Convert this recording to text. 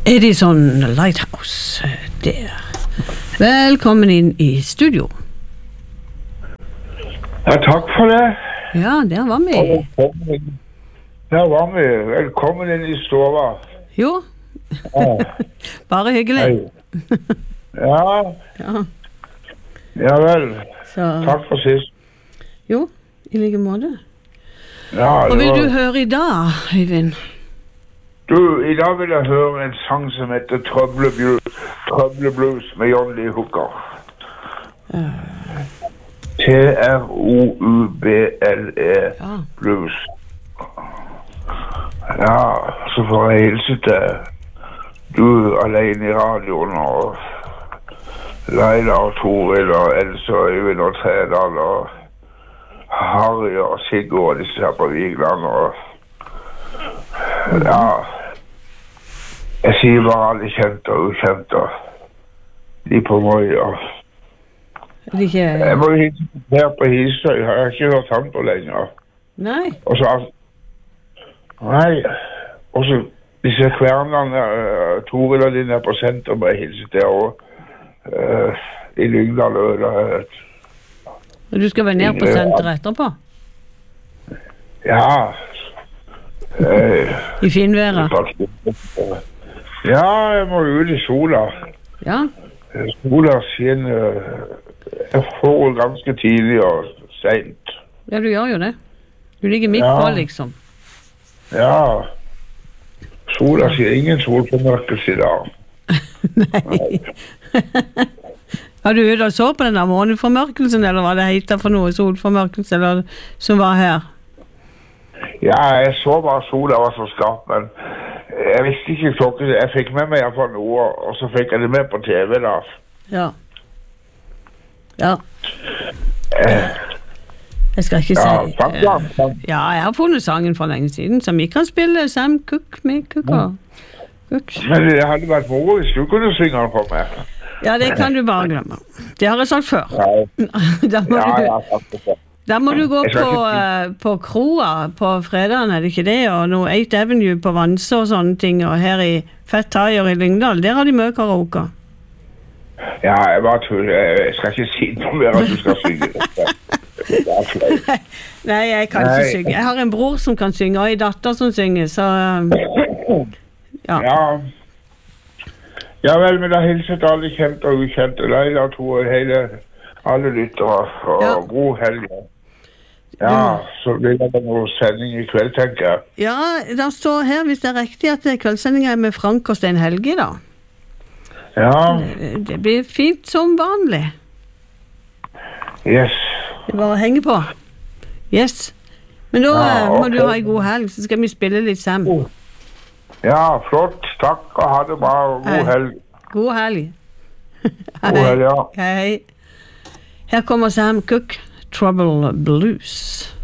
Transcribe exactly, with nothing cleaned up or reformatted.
Edison Lighthouse der. Velkommen inn i studio. Ja, takk for det. Ja, der var vi. Velkommen. Der var vi. Velkommen inn i stova. Jo. Ja. Bare hyggelig. Hei. Ja. Ja. Ja vel. Så. Takk for sist. Jo, i like måte. Ja, Hva vil var... du høre i dag, Øyvind? Du, i dag vil jeg høre en sang som heter Trouble Blues, Trouble Blues med John Lee Hooker. Uh. T R O U B L E Ja. Blues. Ja, så får jeg hilse til du alene i radioen og Leila og Toril og Else og Øyvind og Tredal og Harry og Sigurd og disse her på Vigland og ja, jeg sier bare alle kjente og ukjente de på Møya. Ikke... Jeg må jo hilse her på Hisøy, jeg har ikke hørt han på lenger. Nei. Og så nei, og så disse kvernene, uh, Toril og dine på senter må jeg hilse til og uh, i Lyngdal og Og du skal være ned på senteret etterpå? Ja. Uh, I finværet? Ja, jeg må ut i sola. Ja. Sola skinner jeg får ganske tidlig og sent. Ja, du gjør jo det. Du ligger midt ja. på, liksom. Ja. Sola sier ingen solformørkelse i dag. Nei. Har du ut og så på den der måneformørkelsen, eller hva det heter for noe solformørkelse, eller som var her? Ja, jeg så bare sola var så skarp, men jeg visste ikke klokken. Jeg fikk med meg for noe, og så fikk jeg det med på T V da. Ja. Ja. Eh. Jeg skal ikke ja, si... Takk, ja, takk. Ja, jeg har funnet sangen for lenge siden, som vi kan spille Sam Cooke med Cooke og Cooke. Men det hadde vært moro hvis du kunne synge den for meg. Ja, det kan du bare glemme. Det har jeg sagt før. Ja, da må ja, du, ja takk for det. da må du gå på, uh, på kroa på fredagen, er det ikke det? Og noe eighth Avenue på Vanse og sånne ting, og her i Fat Tire i Lyngdal, der har de mye karaoke. Ja, jeg bare tror, jeg skal ikke si noe mer at du skal synge det. Nei, jeg kan Nei. ikke synge. Jeg har en bror som kan synge, og en datter som synger, så... Ja. Ja. Ja vel, men da hilset alle kjente og ukjente. Leila, to og hele, alle lyttere, og Ja. god helg. Ja, så blir det noen sending i kveld, tenker jeg. Ja, det står her, hvis det er riktig, at kveldssendingen er med Frank og Sten Helge da. Ja. Det, det blir fint som vanlig. Yes. Det bare henger på. Yes. Men da Ja, eh, må ok. du ha en god helg, så skal vi spille litt Sam. Ja, flott. Takk, og ha det bra. God Hei. helg. God helg. God helg, ja. Hei. Her kommer Sam Cooke, Trouble Blues.